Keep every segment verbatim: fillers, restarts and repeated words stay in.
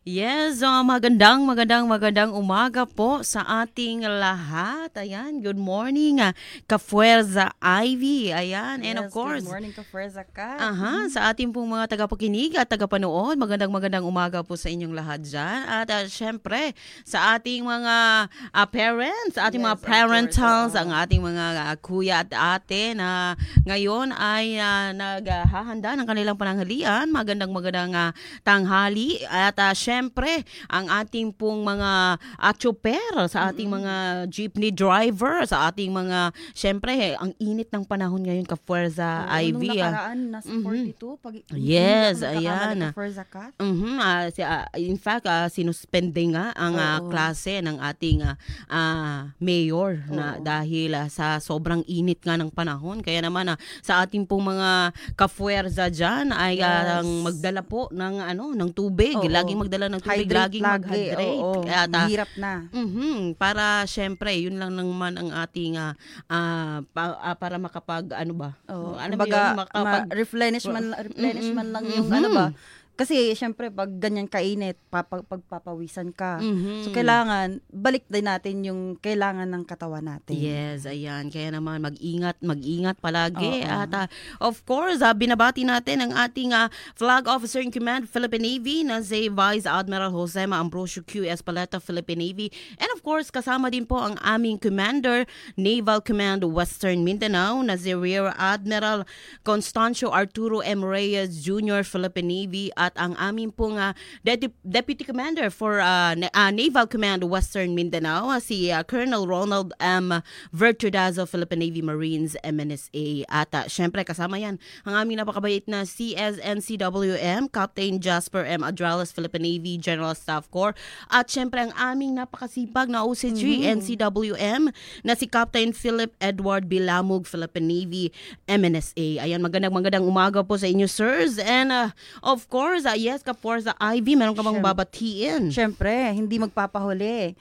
Yes, uh, magandang, magandang, magandang umaga po sa ating lahat. Ayan, good morning, uh, Kafuerza Ivy. Ayan, and of Yes, course, good morning, Kafuerza Kat. aha, sa ating pong mga tagapakinig at tagapanood, magandang magandang umaga po sa inyong lahat dyan. At uh, syempre, sa ating mga uh, parents, sa ating Yes, mga of parentals, course, oo. ang ating mga uh, kuya at ate na ngayon ay uh, naghahanda ng kanilang pananghalian. Magandang magandang uh, tanghali. At uh, syempre, ang ating pong mga uh, chopper, sa ating Mm-mm. mga jeepney driver, sa ating mga, syempre, ang init ng panahon ngayon, Kafuerza Oo, nung Ivy. ah. nakaraan, nasa Mhm. forty-two. Pag, Yes, hindi ako ayan. nagkakamali, Kafuerza Kat. Mhm, ah, si, ah, in fact, ah, sinuspende nga ang ah, Oo. klase ng ating ah, ah, mayor na Oo. dahil ah, sa sobrang init nga ng panahon. Kaya naman ah, sa ating pong mga kafuerza dyan ay ah, Yes. ang magdala po ng ano ng tubig. Oo. Laging magdala ng tubig, Hydrate laging lagi, mag-hydrate. oo. Kaya ta- Mahirap na. Mhm, para syempre yun lang naman ang ating ah, ah, pa- ah, para makapag ano ba? Oo. Alam mo Kumbaga, yun, makapag ma- replenishment, replenishment Mm-mm. lang yung Mhm. ano ba. Kasi, syempre, pag ganyan kainit, papa, pagpapawisan ka. Mhm. So, kailangan, balik din natin yung kailangan ng katawan natin. Yes, ayan. Kaya naman mag-ingat, mag-ingat palagi. Oo. At uh, of course, uh, binabati natin ang ating uh, Flag Officer in Command, Philippine Navy, na si Vice Admiral Josema Ambrosio Q. Espaleta, Philippine Navy. And of course, kasama din po ang aming Commander, Naval Command Western Mindanao, na si Rear Admiral Constancio Arturo M. Reyes Junior, Philippine Navy, at ang aming pong uh, Dep- Deputy Commander for uh, Na- uh, Naval Command Western Mindanao, uh, si uh, Colonel Ronald M. Vertudazo, Philippine Navy Marines, M N S A. At uh, syempre kasama yan ang aming napakabait na C S N C W M, Captain Jasper M. Adrales, Philippine Navy General Staff Corps. At syempre ang aming napakasipag na O C G, Mhm. N C W M, na si Captain Philip Edward Bilamug, Philippine Navy, M N S A. Ayan, magandang magandang umaga po sa inyo, sirs. And uh, of course, uh, yes, Kafuerza Ivy, meron ka bang Syem- babatiin? Syempre, hindi magpapahuli.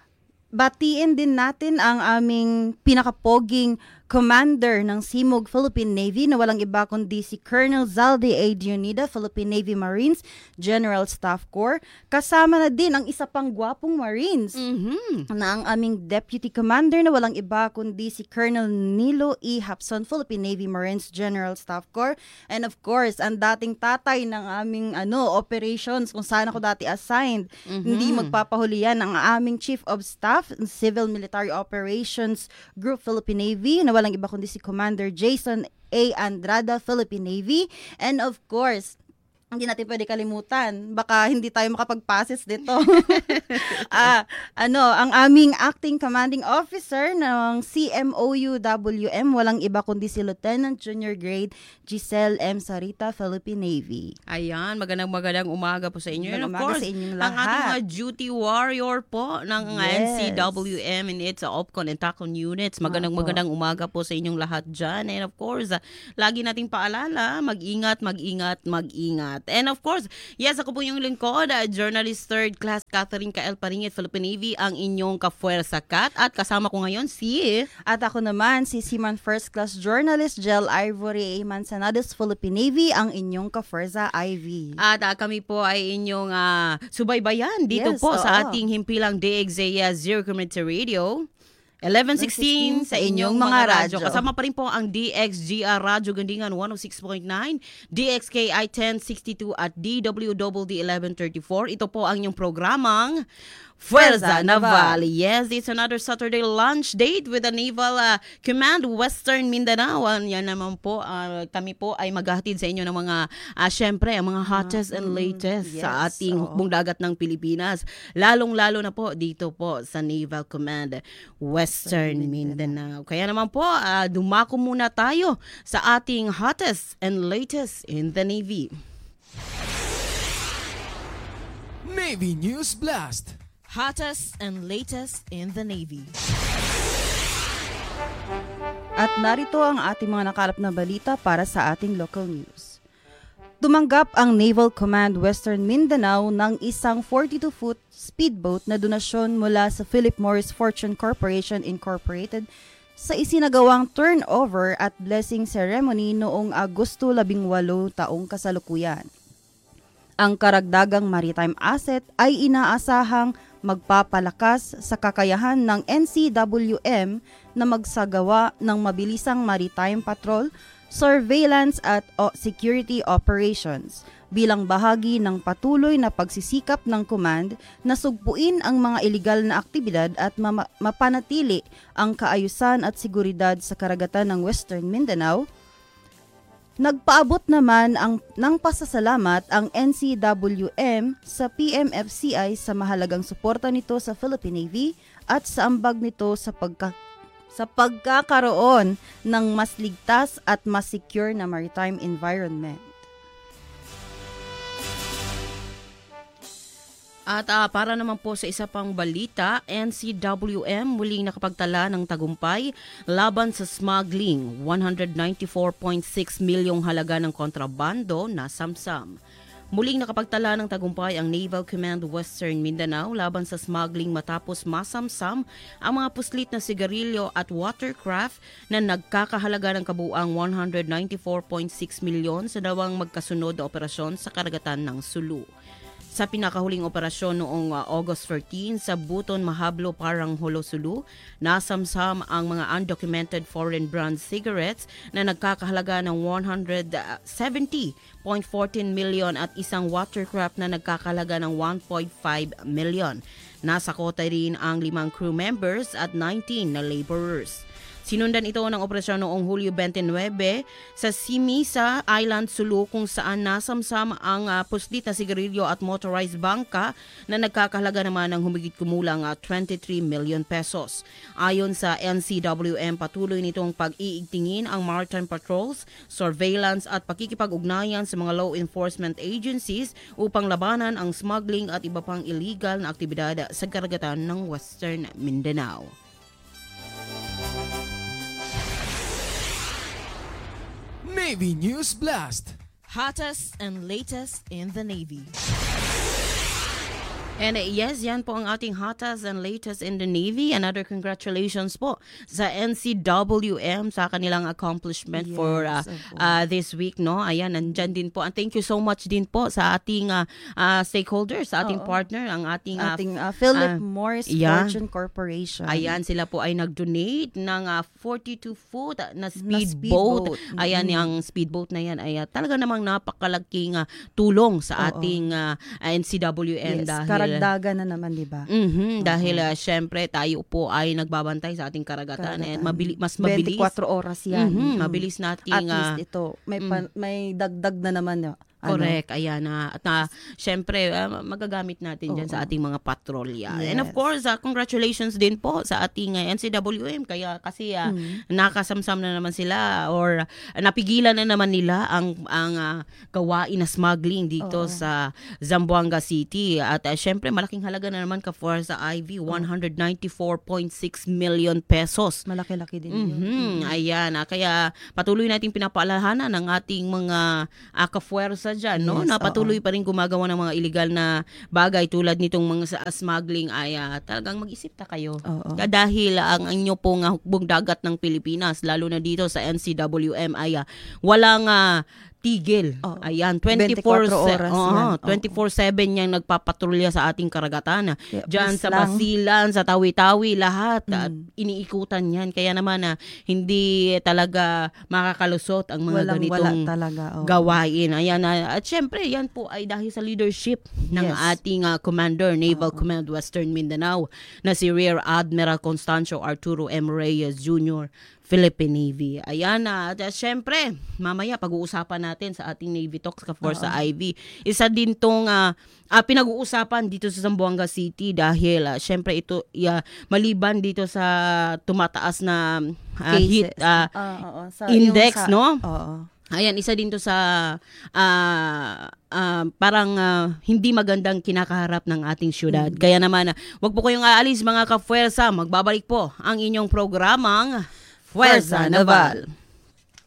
Batiin din natin ang aming pinakapoging commander ng Simog Philippine Navy na walang iba kundi si Colonel Zaldi A. Dionida, Philippine Navy Marines, General Staff Corps. Kasama na din ang isa pang gwapong Marines Mhm. na ang aming Deputy Commander na walang iba kundi si Colonel Nilo E. Hapson, Philippine Navy Marines, General Staff Corps. And of course, ang dating tatay ng aming ano operations kung saan ako dati assigned. Mhm. Hindi magpapahuli yan ang aming Chief of Staff, Civil Military Operations Group, Philippine Navy, na walang iba kundi si Commander Jason A. Andrada, Philippine Navy. And of course, hindi natin pwede kalimutan. Baka hindi tayo makapag-passes dito. ah, ano, ang aming acting commanding officer ng C M O U W M, walang iba kundi si Lieutenant Junior Grade Giselle M. Sarita, Philippine Navy. Ayan, magandang magandang umaga po sa inyo. And Magandang of umaga course, sa inyong ang ating lahat. mga duty warrior po ng Yes. N C W M and its OPCON and TACON units. Magandang Opo. magandang umaga po sa inyong lahat dyan. And of course, ah, lagi nating paalala, mag-ingat, mag-ingat, mag-ingat. And of course, yes, ako po yung lingkod, ah, journalist third class Catherine Kael Paringit, Philippine Navy, ang inyong Kafuerza Kat. At kasama ko ngayon si... At ako naman, si Seaman First Class Journalist Jel Ivory A. Manzanares, Philippine Navy, ang inyong Kafuerza Ivy. At ah, kami po ay inyong ah, subaybayan dito Yes, po sa oo. ating himpilang D X A Zero Community Radio. eleven sixteen sa sa inyong inyong mga mga radyo. radyo. Kasama pa rin po ang D X G R Radyo Gandingan one oh six point nine, D X K I ten sixty-two at D W D eleven thirty-four. Ito po ang inyong programang Fuerza Fuerza Naval. Naval. Yes, it's another Saturday lunch date with the Naval uh, Command Western Mindanao. And yan naman po, uh, kami po ay maghahatid sa inyo ng mga, uh, syempre, ang mga hottest and Mm, latest sa yes, ating oo. hukbong dagat ng Pilipinas. Lalong-lalo na po dito po sa Naval Command Western Mindanao. Kaya naman po, uh, dumako muna tayo sa ating hottest and latest in the Navy. Navy News Blast. Hottest and latest in the Navy. At narito ang ating mga nakalap na balita para sa ating local news. Tumanggap ang Naval Command Western Mindanao ng isang forty-two foot speedboat na donasyon mula sa Philip Morris Fortune Corporation Incorporated sa isinagawang turnover at blessing ceremony noong Agosto labing walo taong kasalukuyan. Ang karagdagang maritime asset ay inaasahang magpapalakas sa kakayahan ng N C W M na magsagawa ng mabilisang maritime patrol, surveillance at o- security operations bilang bahagi ng patuloy na pagsisikap ng command na sugpuin ang mga iligal na aktibidad at mama- mapanatili ang kaayusan at seguridad sa karagatan ng Western Mindanao. Nagpaabot naman ang, ng pasasalamat ang N C W M sa P M F C I sa mahalagang suporta nito sa Philippine Navy at sa ambag nito sa pagka, sa pagkakaroon ng mas ligtas at mas secure na maritime environment. At uh, para naman po sa isa pang balita, N C W M muling nakapagtala ng tagumpay laban sa smuggling, one hundred ninety-four point six milyong halaga ng kontrabando na samsam. Muling nakapagtala ng tagumpay ang Naval Command Western Mindanao laban sa smuggling matapos masamsam ang mga puslit na sigarilyo at watercraft na nagkakahalaga ng kabuuang one hundred ninety-four point six milyon sa dalawang magkasunod na operasyon sa karagatan ng Sulu. Sa pinakahuling operasyon noong uh, August fourteenth sa Buton, Mahablo, Parang-Holo, Sulu, nasamsam ang mga undocumented foreign brand cigarettes na nagkakahalaga ng one hundred seventy point one four million at isang watercraft na nagkakahalaga ng one point five million. Nasa kota rin ang limang crew members at nineteen na laborers. Sinundan ito ng operasyon noong Hulyo twenty-nine sa Simisa Island, Sulu kung saan nasamsam ang uh, puslit na sigarilyo at motorized bangka na nagkakahalaga naman ng humigit kumulang uh, twenty-three million pesos. Ayon sa N C W M, patuloy nitong pag-iigtingin ang maritime patrols, surveillance at pakikipag-ugnayan sa mga law enforcement agencies upang labanan ang smuggling at iba pang illegal na aktibidad sa karagatan ng Western Mindanao. Navy News Blast. Hottest and latest in the Navy. And uh, yes, yan po ang ating hottest and latest in the Navy. Another congratulations po sa N C W M sa kanilang accomplishment Yes, for uh, uh, this week, no? Ayan, nandyan din po. And thank you so much din po sa ating uh, uh, stakeholders, sa ating Oo. partner, ang ating, uh, Ating uh, Philip uh, Morris yeah. Fortune Corporation. Ayan, sila po ay nag-donate ng uh, forty-two foot na speedboat. speedboat. Ayan, Mm-hmm. yung speedboat na yan ay uh, talaga namang napakalaking uh, tulong sa Oo. ating uh, N C W M Yes, dahil karagdagan na naman, di ba? Mhm, dahil uh, syempre tayo po ay nagbabantay sa ating karagatan, Karagatan. and mabili, mas mabilis. twenty-four oras yan. Mhm, Mm. mabilis nating At least uh, ito, may, pan- may dagdag na naman. no? Ano? correct, ayan na. At na, syempre, uh, magagamit natin dyan Oo. sa ating mga patrolya. Yes. And of course, uh, congratulations din po sa ating uh, N C W M. Kaya kasi uh, Mm. nakasamsam na naman sila or uh, napigilan na naman nila ang, ang uh, gawain na smuggling dito Oo. sa Zamboanga City. At uh, syempre, malaking halaga na naman ka for sa I V, one hundred ninety-four point six million pesos. Malaki-laki din yun. Mhm, ayan. ah, kaya patuloy nating pinapaalalahanan ng ating mga uh, kafuersa dyan, no? Yes, Na patuloy pa rin gumagawa ng mga illegal na bagay tulad nitong mga sa- smuggling ay ah, talagang mag-isip ta kayo. Oo. Ah, Dahil ang inyo pong uh, hukbong dagat ng Pilipinas, lalo na dito sa N C W M ay ah, walang ah, tigil. Oo. Ayan, twenty-four twenty-four oras Oo, yan. Oo. twenty-four seven yang nagpapatrolya sa ating karagatan. Kaya Diyan please sa lang. Basilan, sa Tawi-Tawi, lahat. At Mm. iniikutan yan. Kaya naman na hindi talaga makakalusot ang mga Walang wala ganitong talaga. oo. gawain. Ayan, na at syempre, yan po ay dahil sa leadership ng Yes. ating uh, Commander, Naval Command Western Mindanao, na si Rear Admiral Constancio Arturo M. Reyes Junior, Philippine Navy. Ayan na. At uh, syempre, mamaya pag-uusapan natin sa ating Navy Talks ka for sa I V. Isa din tong uh, uh, pinag-uusapan dito sa Zamboanga City dahil uh, syempre ito uh, maliban dito sa tumataas na uh, Cases. heat uh, Ah, oo. Sa- index, yung sa- no? Oo. Ayan, isa din to sa ah, ah, parang ah, hindi magandang kinakaharap ng ating syudad. Kaya naman, uh, wag po kayong aalis mga kafuersa. Magbabalik po ang inyong programang Fuerza Naval.